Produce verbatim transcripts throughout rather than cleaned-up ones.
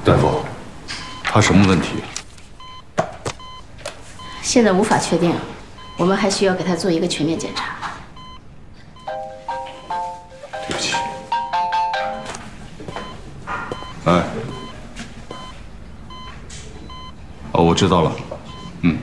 大夫，他什么问题？ 现在无法确定，我们还需要给他做一个全面检查。 对不起。哎。哦，我知道了。嗯。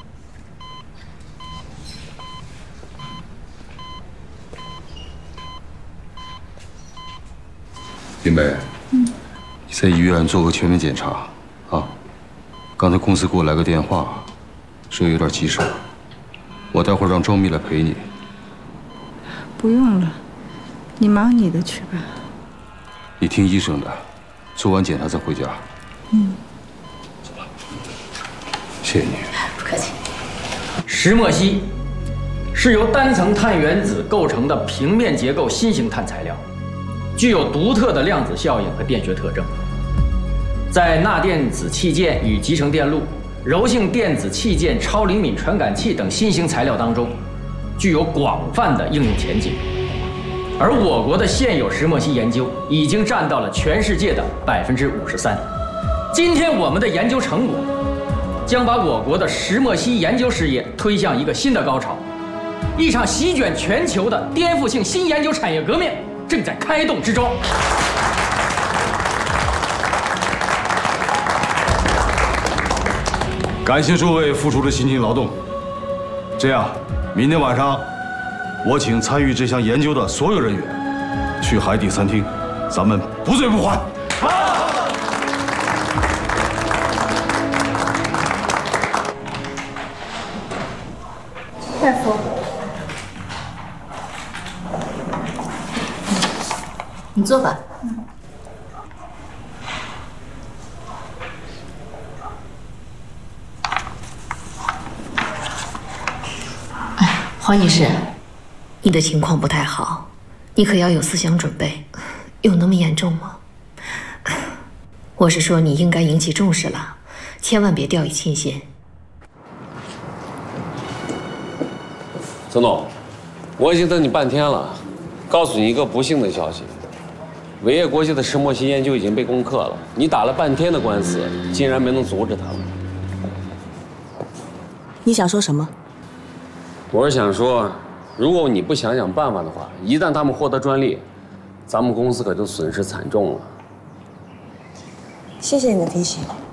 林梅。嗯。你在医院做个全面检查，啊。刚才公司给我来个电话。 说有点急事，我待会儿让周密来陪你。 不用了，你忙你的去吧。 你听医生的，做完检查再回家。 嗯。 走吧。谢谢你。 不客气。 石墨烯是由单层碳原子构成的平面结构新型碳材料，具有独特的量子效应和电学特征，在钠电子器件与集成电路。 柔性电子器件、超灵敏传感器等新型材料当中，具有广泛的应用前景。而我国的现有石墨烯研究已经占到了全世界的百分之五十三。今天我们的研究成果，将把我国的石墨烯研究事业推向一个新的高潮。一场席卷全球的颠覆性新研究产业革命正在开动之中。 感谢诸位付出的辛勤劳动。这样，明天晚上，我请参与这项研究的所有人员去海底餐厅，咱们不醉不欢。好。 大夫，你坐吧。嗯。 黄女士， 你的情况不太好，你可要有思想准备。有那么严重吗？我是说，你应该引起重视了，千万别掉以轻心。 曾总，我已经等你半天了，告诉你一个不幸的消息：伟业国际的石墨烯研究已经被攻克了。你打了半天的官司，竟然没能阻止他们。 你想说什么？ 我是想说，如果你不想想办法的话，一旦他们获得专利，咱们公司可就损失惨重了。 谢谢你的提醒。